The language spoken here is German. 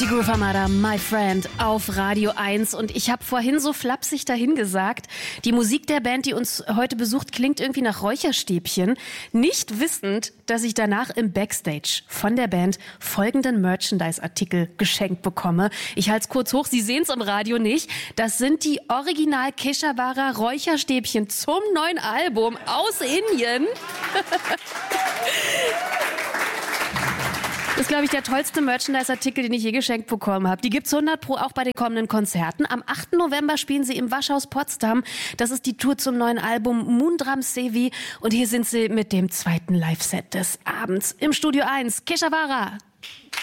Die Groove Armada, my friend, auf Radio 1. Und ich habe vorhin so flapsig dahin gesagt, die Musik der Band, die uns heute besucht, klingt irgendwie nach Räucherstäbchen. Nicht wissend, dass ich danach im Backstage von der Band folgenden Merchandise-Artikel geschenkt bekomme. Ich halte es kurz hoch, Sie sehen es im Radio nicht. Das sind die Original Keshavara Räucherstäbchen zum neuen Album aus Indien. Das ist, glaube ich, der tollste Merchandise-Artikel, den ich je geschenkt bekommen habe. Die gibt's 100% auch bei den kommenden Konzerten. Am 8. November spielen sie im Waschhaus Potsdam. Das ist die Tour zum neuen Album Moondrum Sevi. Und hier sind sie mit dem zweiten Live-Set des Abends. Im Studio 1, Keshavara.